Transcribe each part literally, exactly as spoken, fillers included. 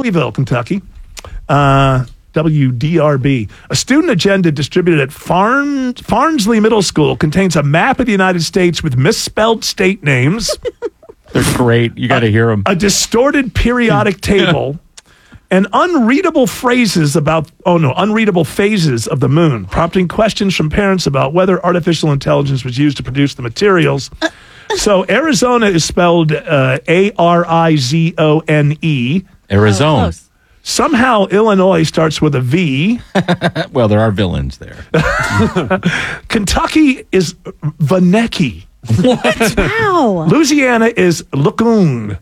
Louisville, Kentucky. Uh, W D R B. A student agenda distributed at Farn, Farnsley Middle School contains a map of the United States with misspelled state names. They're great. You got to hear them. A distorted periodic table and unreadable phrases about, oh no, unreadable phases of the moon, prompting questions from parents about whether artificial intelligence was used to produce the materials. So Arizona is spelled uh, A R I Z O N E. Arizona. Oh, Somehow Illinois starts with a V. Well, there are villains there. Kentucky is Vaneki. wow. Louisiana is Lacoon.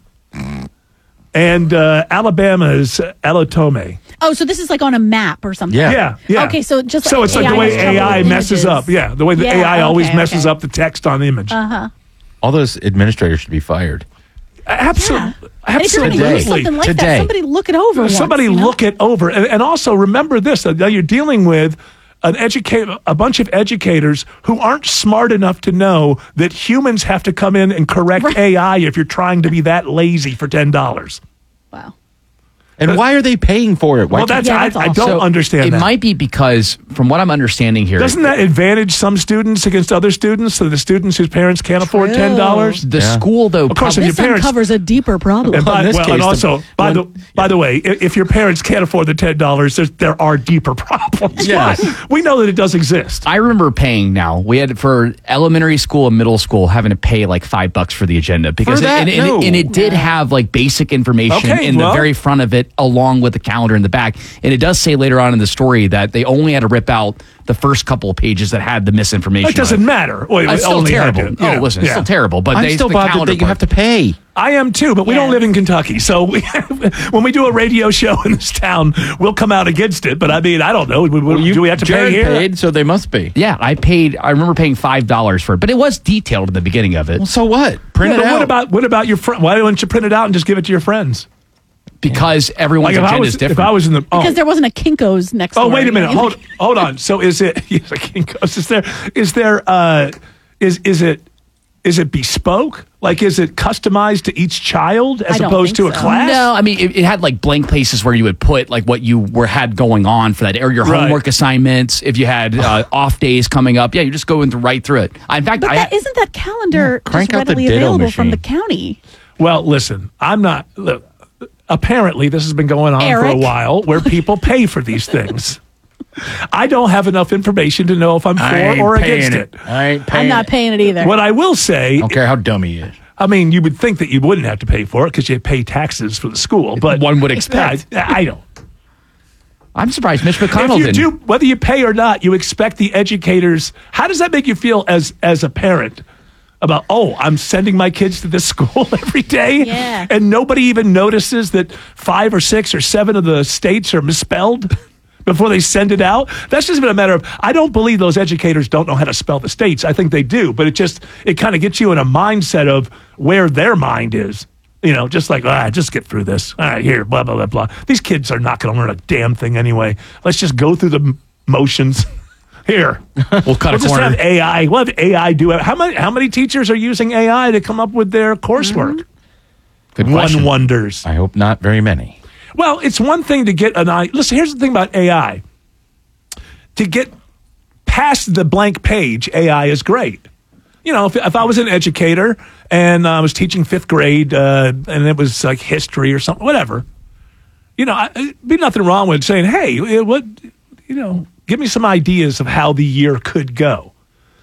And uh, Alabama is Alotome. Oh, so this is like on a map or something. Yeah. Yeah, yeah. Okay, so just so like it's like A I the way has trouble A I with messes images. up. Yeah, the way the Yeah, A I always okay, messes okay. up the text on the image. Uh-huh. All those administrators should be fired. Absolutely. And if you're going to Today. use something like Today. that, somebody look it over once, Somebody you know? look it over. And, and also remember this, that you're dealing with an educate a bunch of educators who aren't smart enough to know that humans have to come in and correct Right. A I if you're trying to be that lazy for ten dollars. Wow. And why are they paying for it? Why Well, that's, Yeah, I, that's I awful. don't So understand It that. might be because, from what I'm understanding here, Doesn't that advantage some students against other students? So the students whose parents can't afford True. ten dollars? the Yeah. school, though, Of course, prob- if your This parents uncovers a deeper problem. And, by, in this well, case, and the- also, by the when- by the way, i- if your parents can't afford the ten dollars, there are deeper problems. Yes. But we know that it does exist. I remember paying now. We had for elementary school and middle school having to pay like five bucks for the agenda because For it, that? and, and, No. it, and it did have like basic information Okay, in well- the very front of it, along with the calendar in the back. And it does say later on in the story that they only had to rip out the first couple of pages that had the misinformation. It doesn't on matter. Well, It's still only had terrible. to, yeah, oh, listen, it's yeah. still terrible. But I'm they, still the bothered calendar that you have to part- pay. I am too, but we Yeah. don't live in Kentucky. So we, when we do a radio show in this town, we'll come out against it. But I mean, I don't know. We- we- Well, you, do we have to Jared pay here? paid, so they must be. Yeah, I paid. I remember paying five dollars for it, but it was detailed in the beginning of it Well, so what? Print Yeah, it but out. what about what about your friend? Why don't you print it out and just give it to your friends? because everyone's Like if I agenda was is different. if I was in the oh. Because there wasn't a Kinko's next Oh, door. wait a minute. you know? Hold hold on. So is it yes, I can't go. Is there is there uh is is it is it bespoke? Like is it customized to each child as I don't opposed to think a so. class? No, I mean it, it had like blank places where you would put like what you were had going on for that, or your Right. homework assignments. If you had uh, off days coming up, yeah, you just go into right through it. I, in fact, But I that, isn't that calendar crank just out the readily ditto available from the machine. county? Well, listen, I'm not look, apparently this has been going on for a Eric. while where people pay for these things. I don't have enough information to know if I'm I ain't for or paying against it. I ain't paying I'm not it. paying it either. What I will say, I don't care how dumb he is. I mean, you would think that you wouldn't have to pay for it because you pay taxes for the school, but One would expect. I, I don't. I'm surprised Mitch McConnell If you didn't. do, whether you pay or not, you expect the educators. How does that make you feel as as a parent? About oh, I'm sending my kids to this school every day, Yeah. and nobody even notices that five or six or seven of the states are misspelled before they send it out. That's just been a matter of. I don't believe those educators don't know how to spell the states. I think they do, but it just it kind of gets you in a mindset of where their mind is. You know, just like, ah, just get through this. All right, here, blah, blah, blah, blah. These kids are not going to learn a damn thing anyway. Let's just go through the m- motions. Here. We'll cut We'll a just corner. have A I. We'll have A I do it. How many, how many teachers are using A I to come up with their coursework? Good One question. wonders. I hope not very many. Well, it's one thing to get an I. Listen, here's the thing about A I. To get past the blank page, A I is great. You know, if, if I was an educator and I was teaching fifth grade uh, and it was like history or something, whatever, you know, I, it'd be nothing wrong with saying, hey, what, you know, give me some ideas of how the year could go.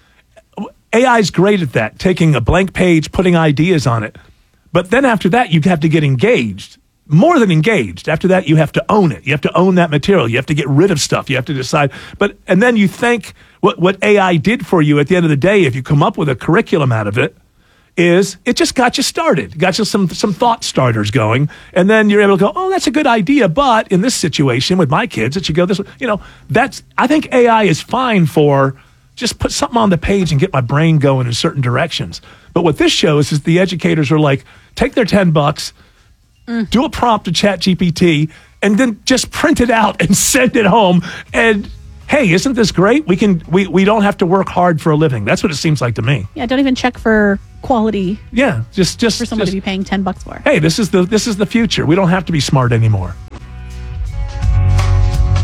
A I is great at that, taking a blank page, putting ideas on it. But then after that, you have to get engaged. More than engaged. After that, you have to own it. You have to own that material. You have to get rid of stuff. You have to decide. But and then you think what what A I did for you at the end of the day, if you come up with a curriculum out of it, is it just got you started, got you some some thought starters going, and then you're able to go, oh, that's a good idea. But in this situation with my kids, it should go this way. You know, that's I think A I is fine for just put something on the page and get my brain going in certain directions. But what this shows is the educators are like, take their ten bucks. Do a prompt to Chat G P T and then just print it out and send it home. And hey, isn't this great? We can we, we don't have to work hard for a living. That's what it seems like to me. Yeah, don't even check for quality Yeah, just just for someone just, to be paying ten bucks for. hey, this is the this is the future. We don't have to be smart anymore.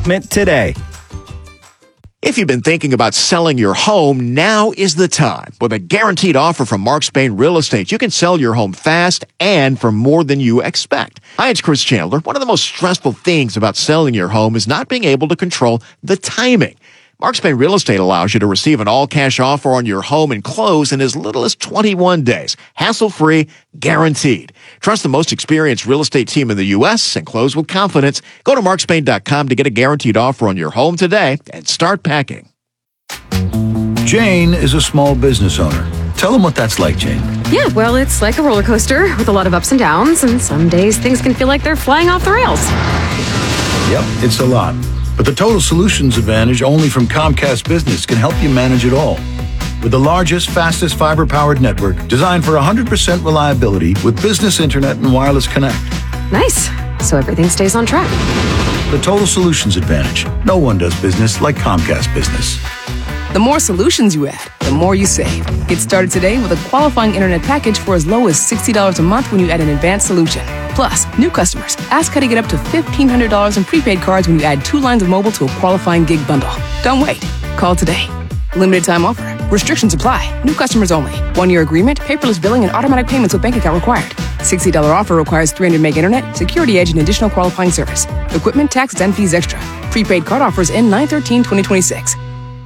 equipment today. If you've been thinking about selling your home, now is the time. With a guaranteed offer from Mark Spain Real Estate, you can sell your home fast and for more than you expect. Hi, it's Chris Chandler. One of the most stressful things about selling your home is not being able to control the timing. Mark Spain Real Estate allows you to receive an all-cash offer on your home and close in as little as twenty-one days. Hassle-free, guaranteed. Trust the most experienced real estate team in the U S and close with confidence. Go to mark spain dot com to get a guaranteed offer on your home today and start packing. Jane is a small business owner. Tell them what that's like, Jane. Yeah, well, it's like a roller coaster with a lot of ups and downs, and some days things can feel like they're flying off the rails. Yep, it's a lot. But the Total Solutions Advantage only from Comcast Business can help you manage it all. With the largest, fastest fiber-powered network designed for one hundred percent reliability with business internet and wireless connect. Nice. So everything stays on track. The Total Solutions Advantage. No one does business like Comcast Business. The more solutions you add, the more you save. Get started today with a qualifying internet package for as low as sixty dollars a month when you add an advanced solution. Plus, new customers, ask how to get up to fifteen hundred dollars in prepaid cards when you add two lines of mobile to a qualifying gig bundle. Don't wait. Call today. Limited time offer. Restrictions apply. New customers only. One-year agreement, paperless billing, and automatic payments with bank account required. sixty dollars offer requires three hundred meg internet, security edge, and additional qualifying service. Equipment, taxes, and fees extra. Prepaid card offers end nine thirteen twenty twenty-six.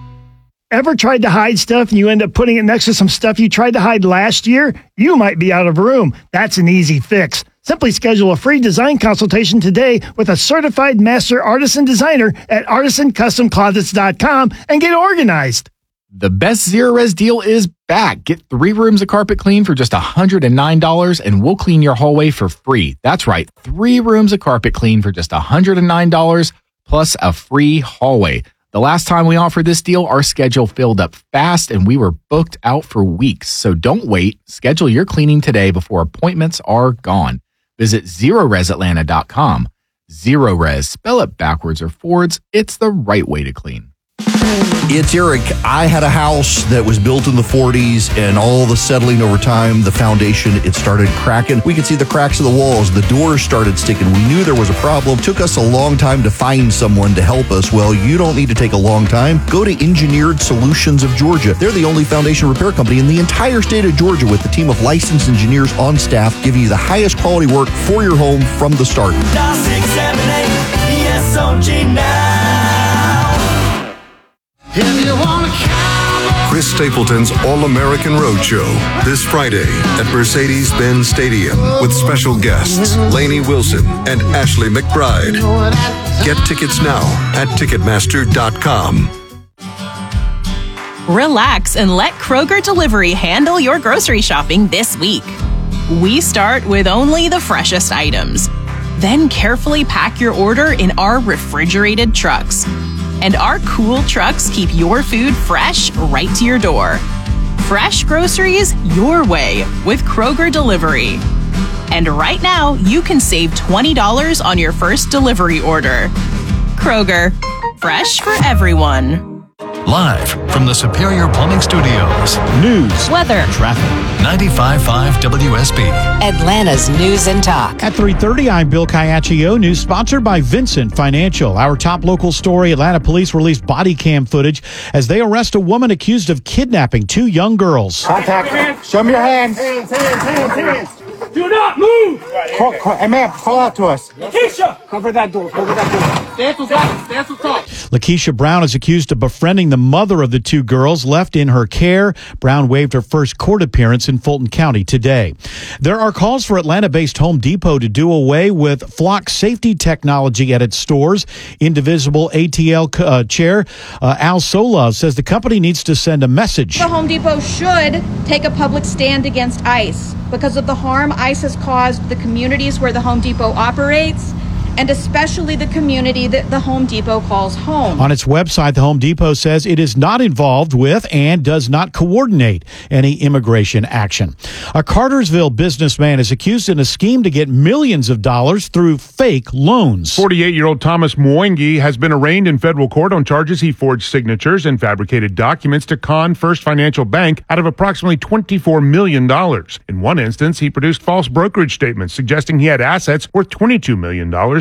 Ever tried to hide stuff and you end up putting it next to some stuff you tried to hide last year? You might be out of room. That's an easy fix. Simply schedule a free design consultation today with a certified master artisan designer at artisan custom closets dot com and get organized. The best Zero Res deal is back. Get three rooms of carpet clean for just one hundred nine dollars and we'll clean your hallway for free. That's right, three rooms of carpet clean for just one hundred nine dollars plus a free hallway. The last time we offered this deal, our schedule filled up fast and we were booked out for weeks. So don't wait. Schedule your cleaning today before appointments are gone. Visit zero res atlanta dot com. Zero Res, spell it backwards or forwards. It's the right way to clean. It's Eric. I had a house that was built in the forties, and all the settling over time, the foundation, it started cracking. We could see the cracks of the walls. The doors started sticking. We knew there was a problem. It took us a long time to find someone to help us. Well, you don't need to take a long time. Go to Engineered Solutions of Georgia. They're the only foundation repair company in the entire state of Georgia with a team of licensed engineers on staff giving you the highest quality work for your home from the start. six seven eight E S O G now. Chris Stapleton's All-American Roadshow this Friday at Mercedes-Benz Stadium with special guests Lainey Wilson and Ashley McBride. Get tickets now at ticketmaster dot com. Relax and let Kroger Delivery handle your grocery shopping this week. We start with only the freshest items. Then carefully pack your order in our refrigerated trucks. And our cool trucks keep your food fresh right to your door. Fresh groceries your way with Kroger Delivery. And right now, you can save twenty dollars on your first delivery order. Kroger, fresh for everyone. Live from the Superior Plumbing Studios. News, weather, traffic. ninety-five point five W S B. Atlanta's News and Talk. At three thirty, I'm Bill Caiaccio. News sponsored by Vincent Financial. Our top local story, Atlanta police released body cam footage as they arrest a woman accused of kidnapping two young girls. Contact. Show me your hands. Hands, hands, hands, hands. Do not move. Call, call, hey, ma'am, call out to us. Lakeisha. Cover that door. Cover that door. Stand to talk. Stand to talk. Lakeisha Brown is accused of befriending the mother of the two girls left in her care. Brown waived her first court appearance in Fulton County today. There are calls for Atlanta-based Home Depot to do away with flock safety technology at its stores. Indivisible A T L uh, chair uh, Al Sola says the company needs to send a message. The Home Depot should take a public stand against ICE because of the harm ICE has caused the communities where the Home Depot operates, and especially the community that the Home Depot calls home. On its website, the Home Depot says it is not involved with and does not coordinate any immigration action. A Cartersville businessman is accused in a scheme to get millions of dollars through fake loans. forty-eight-year-old Thomas Mwangi has been arraigned in federal court on charges he forged signatures and fabricated documents to con First Financial Bank out of approximately twenty-four million dollars. In one instance, he produced false brokerage statements suggesting he had assets worth twenty-two million dollars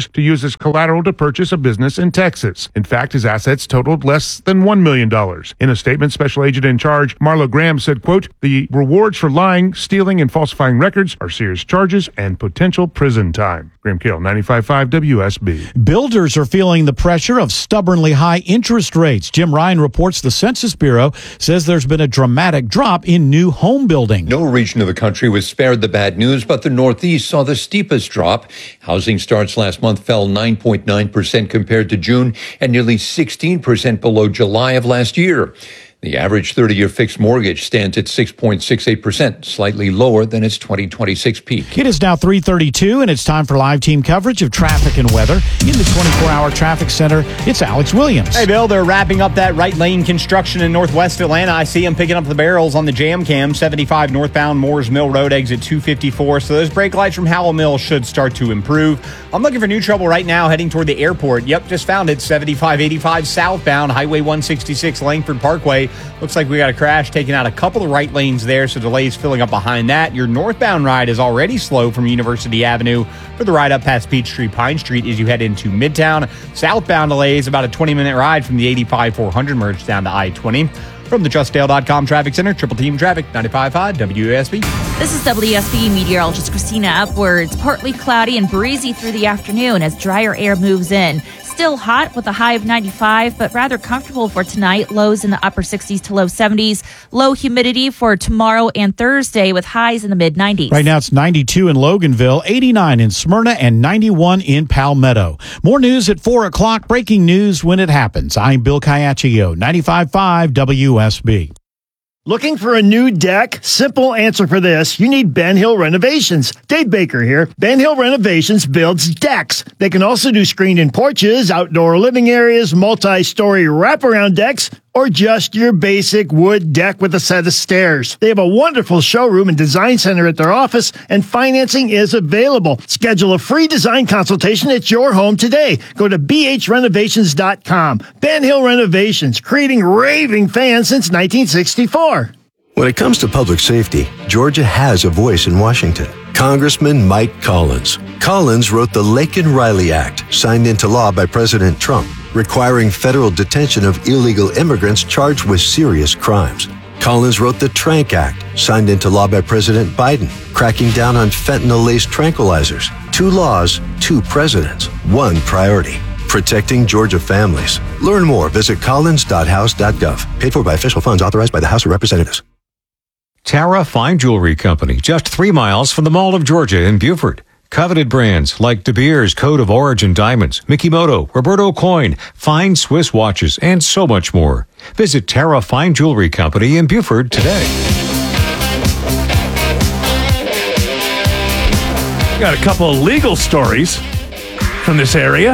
to use as collateral to purchase a business in Texas. In fact, his assets totaled less than one million dollars. In a statement, Special Agent in Charge Marlo Graham said, quote, "The rewards for lying, stealing, and falsifying records are serious charges and potential prison time." Graham Cale, ninety-five point five W S B. Builders are feeling the pressure of stubbornly high interest rates. Jim Ryan reports the Census Bureau says there's been a dramatic drop in new home building. No region of the country was spared the bad news, but the Northeast saw the steepest drop. Housing starts last month fell nine point nine percent compared to June and nearly sixteen percent below July of last year. The average thirty-year fixed mortgage stands at six point six eight percent, slightly lower than its twenty twenty-six peak. It is now three thirty-two, and it's time for live team coverage of traffic and weather. In the twenty-four hour traffic center, it's Alex Williams. Hey, Bill, they're wrapping up that right lane construction in northwest Atlanta. I see them picking up the barrels on the jam cam. seventy-five northbound Moores Mill Road exit two fifty-four. So those brake lights from Howell Mill should start to improve. I'm looking for new trouble right now heading toward the airport. Yep, just found it. seventy-five eighty-five southbound Highway one sixty-six Langford Parkway. Looks like we got a crash taking out a couple of right lanes there, so delays filling up behind that. Your northbound ride is already slow from University Avenue for the ride up past Peachtree Pine Street as you head into Midtown. Southbound delays about a twenty minute ride from the eighty-five four hundred merge down to I twenty. From the Just Dale dot com Traffic Center, Triple Team Traffic, ninety-five point five W S B. This is W S B meteorologist Christina Upwards. Partly cloudy and breezy through the afternoon as drier air moves in. Still hot with a high of ninety-five, but rather comfortable for tonight. Lows in the upper sixties to low seventies. Low humidity for tomorrow and Thursday with highs in the mid nineties. Right now it's ninety-two in Loganville, eighty-nine in Smyrna, and ninety-one in Palmetto. More news at four o'clock. Breaking news when it happens. I'm Bill Caiaccio, ninety-five point five W S B. Looking for a new deck? Simple answer for this. You need Ben Hill Renovations. Dave Baker here. Ben Hill Renovations builds decks. They can also do screened-in porches, outdoor living areas, multi-story wraparound decks, or just your basic wood deck with a set of stairs. They have a wonderful showroom and design center at their office, and financing is available. Schedule a free design consultation at your home today. Go to b h renovations dot com. Ben Hill Renovations, creating raving fans since nineteen sixty-four. When it comes to public safety, Georgia has a voice in Washington. Congressman Mike Collins. Collins wrote the Laken-Riley Act, signed into law by President Trump, requiring federal detention of illegal immigrants charged with serious crimes. Collins wrote the Trank Act, signed into law by President Biden, cracking down on fentanyl-laced tranquilizers. Two laws, two presidents, one priority. Protecting Georgia families. Learn more. Visit collins dot house dot gov. Paid for by official funds authorized by the House of Representatives. Tara Fine Jewelry Company, just three miles from the Mall of Georgia in Beaufort. Coveted brands like De Beers Code of Origin Diamonds, Mikimoto, Roberto Coin, fine Swiss watches, and so much more. Visit Tara Fine Jewelry Company in Beaufort today. Got a couple of legal stories from this area.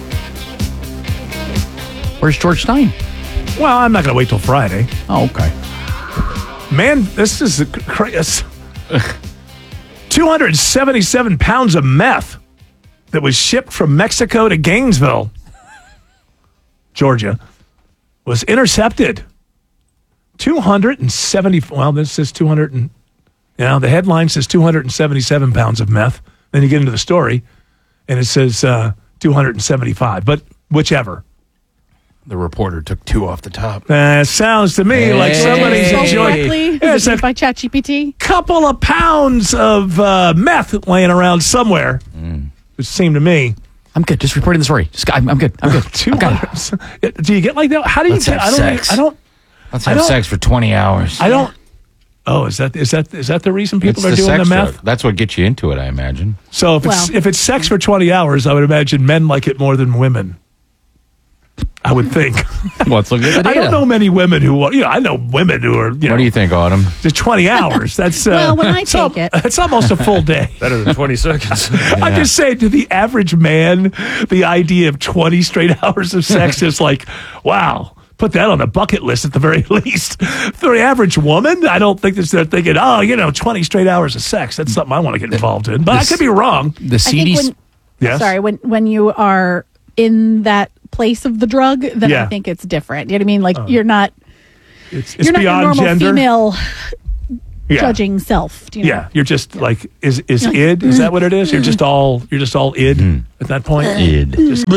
Where's George Stein? Well, I'm not going to wait till Friday. Oh, okay. Man, this is crazy. two hundred seventy-seven pounds of meth that was shipped from Mexico to Gainesville, Georgia, was intercepted. two hundred seventy, well, this says two hundred, and, you know, the headline says two hundred seventy-seven pounds of meth. Then you get into the story, and it says uh, two hundred seventy-five, but whichever. The reporter took two off the top. Uh, sounds to me hey. like somebody's Hey. enjoying. Correctly? Is it by ChatGPT? Couple of pounds of uh, meth laying around somewhere. Mm. It seemed to me. I'm good. Just reporting the story. Just, I'm, I'm good. I'm good. Two I'm good. Do you get like that? How do you Let's get? have I don't. sex. I don't. Let's I have don't- sex for twenty hours. I don't. Oh, is that is that is that the reason people It's are the doing sex the meth? drug. That's what gets you into it, I imagine. So if it's Well- if it's sex for twenty hours, I would imagine men like it more than women. I would think. Let's look at the I data. don't know many women who want. You know, I know women who are. You know, What do you think, Autumn? Just twenty hours. That's uh, Well, when I it's al- take it. it's almost a full day. Better than twenty seconds. I'm just saying, to the average man, the idea of twenty straight hours of sex is like, wow, put that on a bucket list at the very least. For the average woman, I don't think that they're thinking, oh, you know, twenty straight hours of sex. That's something I want to get involved in. But I could be wrong. The I think when, Yes? Sorry, when when you are in that place of the drug, then Yeah. I think it's different. You know what I mean? Like Oh. you're not It's, it's you're not your beyond normal gender. female Yeah. judging self. Do you know? Yeah, you're just like is is You're like, id? Is that what it is? You're just all you're just all id at that point. Id. Just,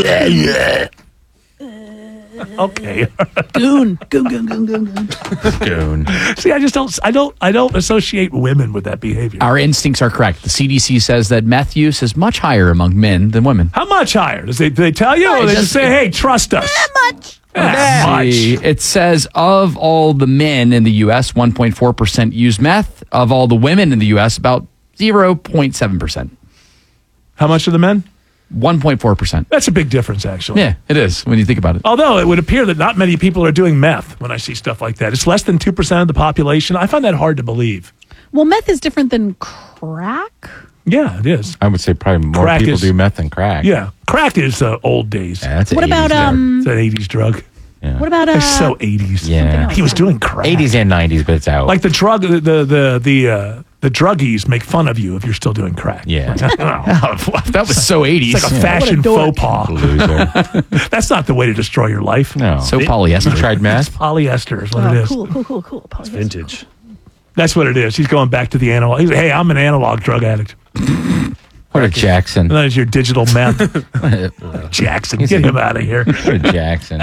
okay. Goon, goon, goon, goon, goon, goon. Goon. See, I just don't. I don't. I don't associate women with that behavior. Our instincts are correct. The C D C says that meth use is much higher among men than women. How much higher? Does they do they tell you, or they just say, "Hey, trust us"? That much. That much. See, it says of all the men in the U S, one point four percent use meth. Of all the women in the U S, about zero point seven percent. How much of the men? one point four percent. That's a big difference, actually. Yeah, it is when you think about it. Although it would appear that not many people are doing meth when I see stuff like that. It's less than two percent of the population. I find that hard to believe. Well, meth is different than crack. Yeah, it is. I would say probably more Crack people is- do meth than crack. Yeah. Crack is uh, old days. Yeah, that's What an about eighties drug. um? It's an eighties drug. Yeah. What about uh? It's so eighties. Yeah. He was doing crack. eighties and nineties, but it's out. Like the drug, the the the the, uh, the druggies make fun of you if you're still doing crack. Yeah. That was so eighties. It's like a Yeah. fashion What a faux pas. Loser. That's not the way to destroy your life. No. So polyester. You tried meth? Polyester is what Oh, it is. cool, cool, cool, cool. Polyester. Vintage. That's what it is. He's going back to the analog. He's like, hey, I'm an analog drug addict. What a Jackson. And that is your digital meth. Jackson, get him out of here. What a Jackson.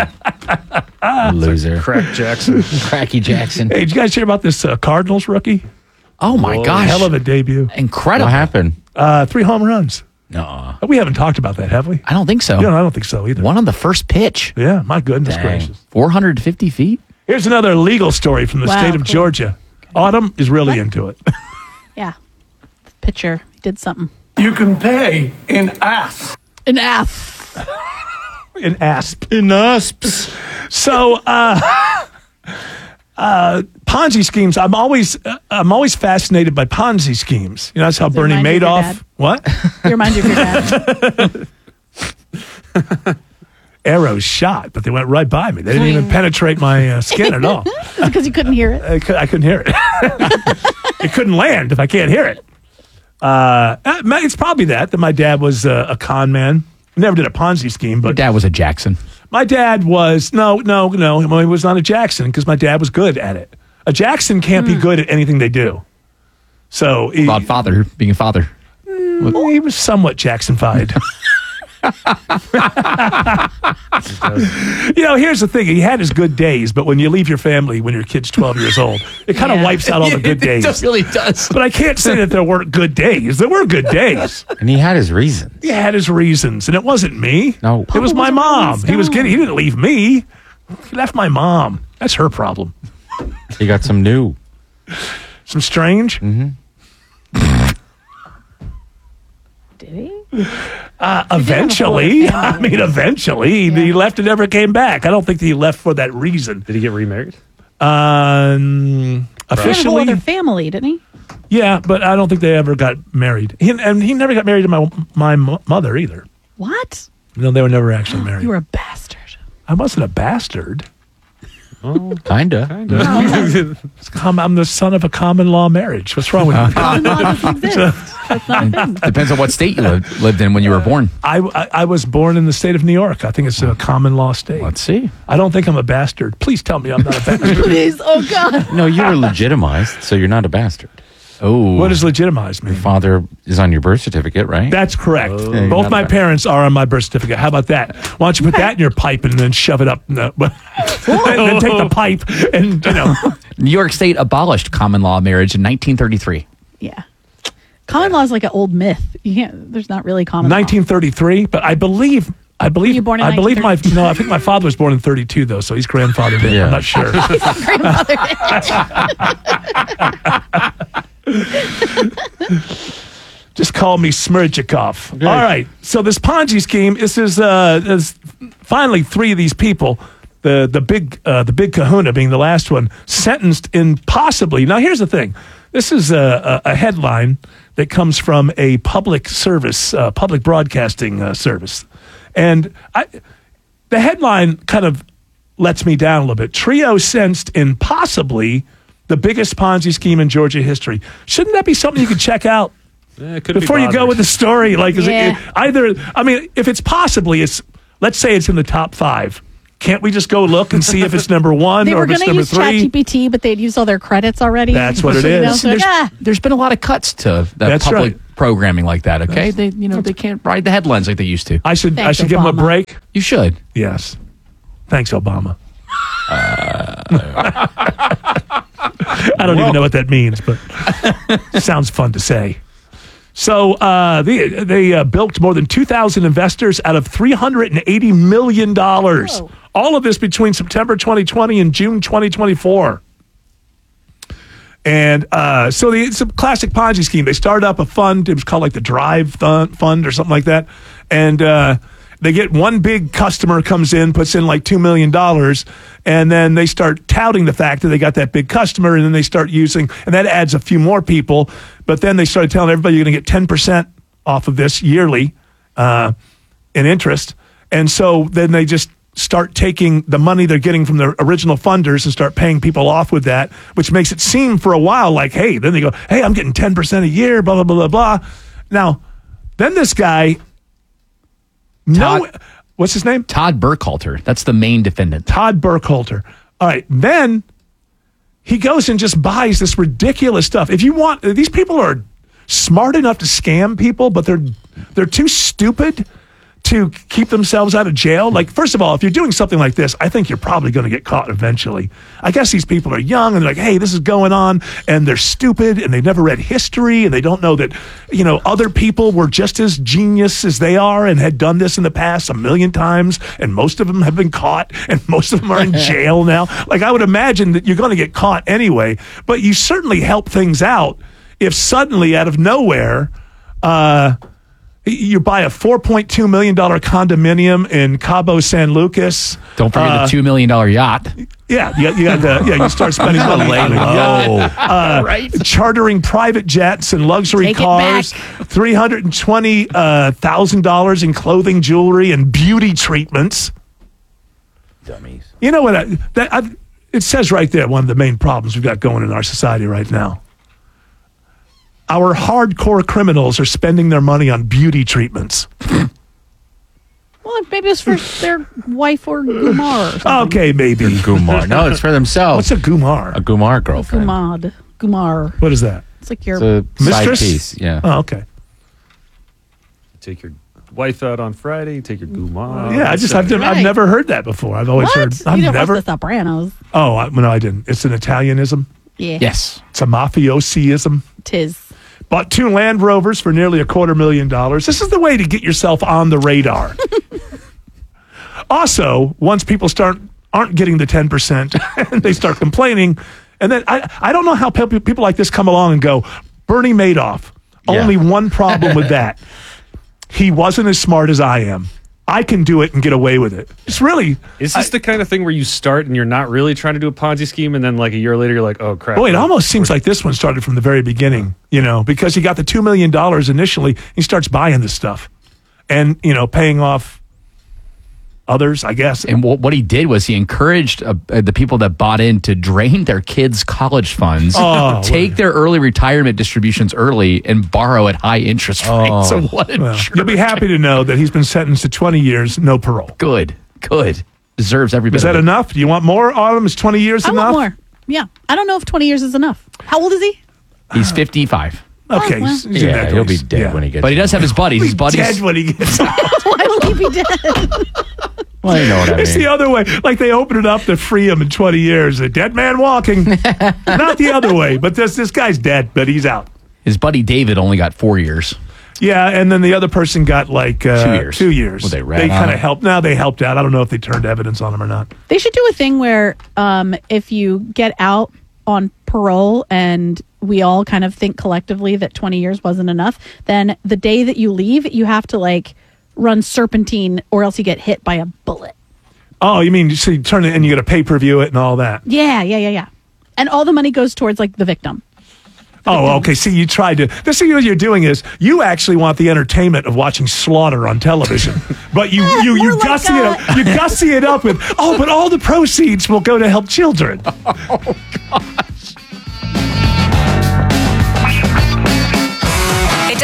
Loser. Crack Jackson. Cracky Jackson. Hey, did you guys hear about this uh, Cardinals rookie? Oh my gosh. Hell of a debut. Incredible. What happened? Uh, three home runs. No. We haven't talked about that, have we? I don't think so. No, I don't think so either. One on the first pitch. Yeah, my goodness Dang. gracious. four hundred fifty feet. Here's another legal story from the Wow, state of cool. Georgia. Autumn is really into it. Yeah. Pitcher did something. You can pay in ass. An F. In asp. In asps. So, uh, uh, Ponzi schemes. I'm always, uh, I'm always fascinated by Ponzi schemes. You know, that's how Does it Bernie remind you of your Madoff. dad? What? It reminds you of your dad. Arrows shot, but they went right by me. They didn't even penetrate my uh, skin at all. Because you couldn't hear it. I, cou- I couldn't hear it. It couldn't land if I can't hear it. Uh, uh, it's probably that that my dad was uh, a con man. Never did a Ponzi scheme, Your but dad was a Jackson. my dad was no, no, no. Well, he was not a Jackson because my dad was good at it. A Jackson can't be good at anything they do. So he, About father, being a father. well, he was somewhat Jackson-fied. You know, here's the thing. He had his good days, but when you leave your family when your kid's twelve years old, it kind of Yeah. wipes out all the good days. It really does. But I can't say that there weren't good days. There were good days. And he had his reasons. He had his reasons, and it wasn't me. No. It was Papa my was a mom. Rolling He was Stone. getting. He didn't leave me. He left my mom. That's her problem. He got some new. Some strange. Did he? Uh, have a whole eventually, I family. mean, eventually, he, he left and never came back. I don't think that he left for that reason. Did he get remarried? Um, He had a whole officially, other family, didn't he? yeah, but I don't think they ever got married. He, and he never got married to my my mo- mother either. What? No, they were never actually married. You were a bastard. I wasn't a bastard. Oh, kinda. It's com- I'm the son of a common law marriage. What's wrong with you? Common law doesn't exist. That's not a thing. Depends on what state you lived, lived in when you were born. I, I, I was born in the state of New York. I think it's a common law state. Let's see. I don't think I'm a bastard. Please tell me I'm not a bastard. Please. Oh, God. No, you were legitimized, so you're not a bastard. Oh. What does legitimize mean? Your father is on your birth certificate, right? That's correct. you're Both not my a- parents are on my birth certificate. How about that? Why don't you put that in your pipe and then shove it up? No, and then take the pipe and, you know. New York State abolished common law marriage in nineteen thirty-three. Yeah. Common law is like an old myth. You can't, there's not really common law. nineteen thirty-three, but I believe. I believe. you born in I believe my no. I think my father was born in thirty-two, though, so he's grandfathered in. Yeah. I'm not sure. Just call me Smirchikov. Okay. All right. So this Ponzi scheme. This is uh, is finally three of these people. The the big uh, the big Kahuna being the last one, sentenced in possibly. Now here's the thing. This is a, a, a headline that comes from a public service, uh, public broadcasting uh, service, and I, the headline kind of lets me down a little bit. Trio sensed in possibly the biggest Ponzi scheme in Georgia history. Shouldn't that be something you could check out? Eh, it could Before be you go bothered. with the story, like is Yeah. it, either, I mean, if it's possibly, it's let's say it's in the top five. Can't we just go look and see if it's number one They or were if it's going to number use three? ChatGPT, but they'd used all their credits already. That's what it So, you know, is. so like, There's, ah. there's been a lot of cuts to the That's public right. programming like that. Okay, they you know they can't ride the headlines like they used to. I should I Thanks, should give him a Obama. break. You should. Yes. Thanks, Obama. I don't even know what that means, but sounds fun to say. So uh, they they uh, bilked more than two thousand investors out of three hundred eighty million dollars. Whoa. All of this between September twenty twenty and June twenty twenty-four. And uh, so the, it's a classic Ponzi scheme. They started up a fund. It was called like the Drive Th- Fund or something like that. And uh, they get one big customer comes in, puts in like two million dollars, and then they start touting the fact that they got that big customer, and then they start using, and that adds a few more people. But then they started telling everybody you're going to get ten percent off of this yearly uh, in interest. And so then they just start taking the money they're getting from the original funders and start paying people off with that, which makes it seem for a while like, hey, then they go, hey, I'm getting ten percent a year, blah, blah, blah, blah, blah. Now, then this guy, no, Todd- what's his name? Todd Burkhalter. That's the main defendant. Todd Burkhalter. All right, then he goes and just buys this ridiculous stuff. If you want, these people are smart enough to scam people, but they're they're too stupid to keep themselves out of jail. Like, first of all, if you're doing something like this, I think you're probably going to get caught eventually. I guess these people are young and they're like, hey, this is going on, and they're stupid and they've never read history and they don't know that, you know, other people were just as genius as they are and had done this in the past a million times, and most of them have been caught and most of them are in jail now. Like, I would imagine that you're going to get caught anyway, but you certainly help things out if suddenly out of nowhere, uh, you buy a four point two million dollars condominium in Cabo San Lucas. Don't forget Uh, the two million dollar yacht. Yeah, you got, you got the, yeah, you start spending money on a yacht, uh, Right. chartering private jets and luxury Take it cars, three hundred twenty thousand dollars in clothing, jewelry, and beauty treatments. Dummies. You know what? I, that I, it says right there, one of the main problems we've got going in our society right now. Our hardcore criminals are spending their money on beauty treatments. Well, maybe it's for their wife or Gumar or something. Okay, maybe. Gumar. No, it's for themselves. What's a Gumar? A Gumar girlfriend. Gumad. Gumar. What is that? It's like your... It's a side Mistress? piece. Yeah. Oh, okay. Take your wife out on Friday. Take your guma. Yeah, I just I've, Right. I've never heard that before. I've always What? heard. I've you didn't never. watch The Sopranos. Oh, I, no, I didn't. It's an Italianism. Yeah. Yes. It's a mafiosoism. Tis. Bought two Land Rovers for nearly a quarter million dollars. This is the way to get yourself on the radar. Also, once people start aren't getting the ten percent and they start complaining, and then I, I don't know how pe- people like this come along and go, Bernie Madoff. Yeah. Only one problem with that. He wasn't as smart as I am. I can do it and get away with it. It's really... Is this I- the kind of thing where you start and you're not really trying to do a Ponzi scheme, and then like a year later you're like, oh crap. Boy, it almost seems like this one started from the very beginning, you know, because he got the two million dollars initially. He starts buying this stuff and, you know, paying off others, I guess. And what what he did was he encouraged uh, uh, the people that bought in to drain their kids' college funds, Oh, take what- their early retirement distributions early, and borrow at high interest rates. So what a Well, jerk. you'll be happy to know that he's been sentenced to twenty years, no parole. Good, good. Deserves every bit Is of that it. enough? Do you want more, Autumn? Is twenty years I enough? want more. Yeah. I don't know if twenty years is enough. How old is he? He's fifty-five. Okay. Oh, well. he's- he's in Yeah, that he'll be race. dead Yeah. when he gets. But he does have his buddies. His He's buddies. dead when he gets out. Why will he be dead? Well, you know what I It's mean. the other way. Like they open it up to free him in twenty years. A dead man walking. Not the other way, but this this guy's dead, but he's out. His buddy David only got four years. Yeah, and then the other person got like uh, Two years. Two years. Well, they rat they on kind of him. helped. Now they helped out. I don't know if they turned evidence on him or not. They should do a thing where um, if you get out on parole and we all kind of think collectively that twenty years wasn't enough, then the day that you leave, you have to like run serpentine or else you get hit by a bullet. Oh, you mean so you turn it and you got to pay per view it and all that? Yeah, yeah, yeah, yeah. And all the money goes towards like the victim. Oh, okay. See, you tried to. This thing what you're doing is you actually want the entertainment of watching slaughter on television, but you Eh, you you more like, gussy it uh, up. You gussy it up with oh, but all the proceeds will go to help children. It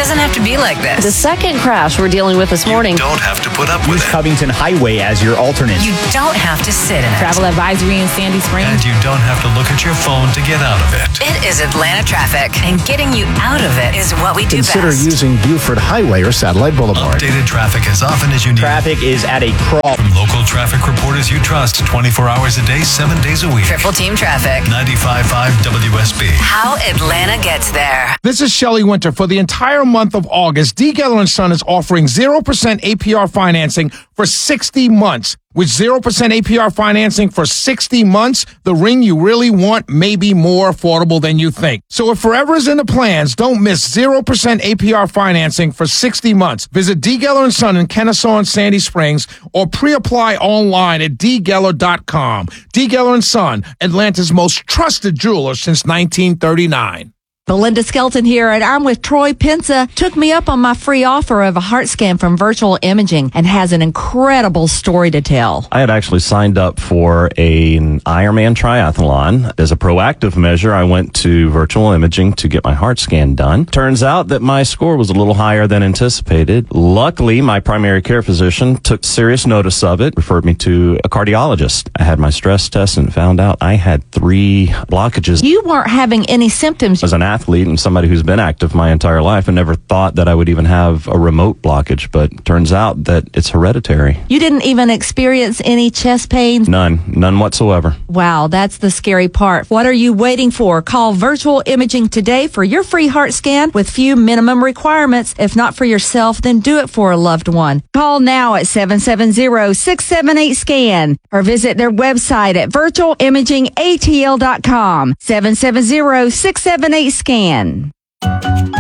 doesn't have to be like this. The second crash we're dealing with this morning. Don't have to put up with Use it. Covington Highway as your alternate. You don't have to sit in it. Travel advisory in Sandy Springs. And you don't have to look at your phone to get out of it. It is Atlanta traffic, and getting you out of it is what we do Consider best. using Buford Highway or Satellite Boulevard. Updated traffic as often as you need. Traffic is at a crawl. From local traffic reporters you trust twenty-four hours a day, seven days a week. Triple Team Traffic. ninety-five point five W S B. How Atlanta gets there. This is Shelley Winter. For the entire month of August, D. Geller and Son is offering zero percent A P R financing for sixty months. With zero percent A P R financing for sixty months, the ring you really want may be more affordable than you think. So if forever is in the plans, don't miss zero percent A P R financing for sixty months. Visit D. Geller and Son in Kennesaw and Sandy Springs or pre-apply online at d geller dot com. D. Geller and Son, Atlanta's most trusted jeweler since nineteen thirty-nine. Belinda Skelton here, and I'm with Troy Pensa. Took me up on my free offer of a heart scan from Virtual Imaging and has an incredible story to tell. I had actually signed up for a, an Ironman triathlon. As a proactive measure, I went to Virtual Imaging to get my heart scan done. Turns out that my score was a little higher than anticipated. Luckily, my primary care physician took serious notice of it, referred me to a cardiologist. I had my stress test and found out I had three blockages. You weren't having any symptoms. As an athlete and somebody who's been active my entire life, I never thought that I would even have a remote blockage, but turns out that it's hereditary. You didn't even experience any chest pains? None. None whatsoever. Wow, that's the scary part. What are you waiting for? Call Virtual Imaging today for your free heart scan with few minimum requirements. If not for yourself, then do it for a loved one. Call now at seven seven zero, six seven eight, SCAN or visit their website at virtual imaging a t l dot com. seven seven zero, six seven eight, SCAN.